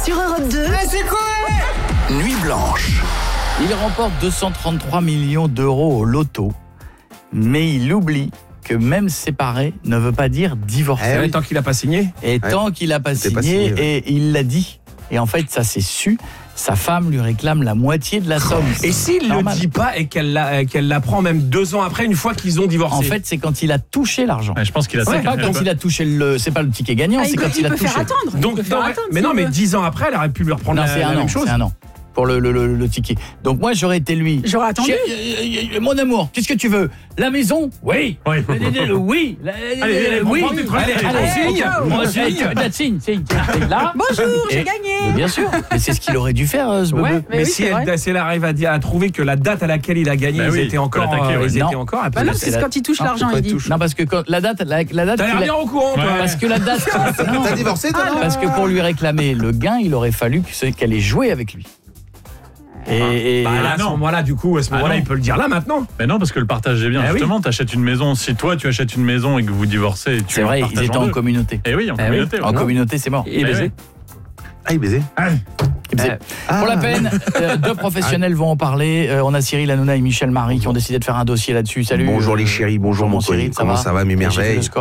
sur Europe 2. C'est quoi? Nuit blanche. Il remporte 233 millions d'euros au loto, mais il oublie que même séparé ne veut pas dire divorcé. Tant qu'il n'a pas signé. Et tant qu'il n'a pas signé, et il l'a dit. Et en fait, ça s'est su. Sa femme lui réclame la moitié de la somme. Et s'il ne le dit pas et qu'elle l'apprend même 2 ans après, une fois qu'ils ont divorcé? En fait, c'est quand il a touché l'argent. Je pense qu'il a C'est pas quand il a touché c'est pas le ticket gagnant, c'est quand il a touché. Il peut faire attendre. Donc, mais 10 ans après, elle aurait pu lui reprendre Non, c'est la même chose. C'est un an. Pour le ticket. Donc moi j'aurais été lui. J'aurais attendu. Mon amour, qu'est-ce que tu veux? La maison? Oui. Oui. Oui. Oui. Signe. Là. Bonjour, j'ai gagné. Bien sûr. Mais c'est ce qu'il aurait dû faire, ce bebé. Mais si elle arrive à trouver que la date à laquelle il a gagné, ils étaient encore. Non, c'est quand il touche l'argent, il dit. Non, parce que la date. T'as l'air bien au courant, toi. Parce que la date. T'as divorcé, toi? Parce que pour lui réclamer le gain, il aurait fallu qu'elle ait joué avec lui. Et à ce moment-là, du coup, il peut le dire là maintenant. Mais non, parce que le partage est bien. Justement, t'achètes une maison. Si toi, tu achètes une maison et que vous divorcez, c'est vrai, ils étaient en communauté. Eh oui, en communauté. En communauté, c'est mort. Et baiser. Il baisait. Pour la peine, 2 professionnels vont en parler. On a Cyril Hanouna et Michel Marie qui ont décidé de faire un dossier là-dessus. Salut. Bonjour les chéris, bonjour mon Cyril. Comment ça va, mes merveilles?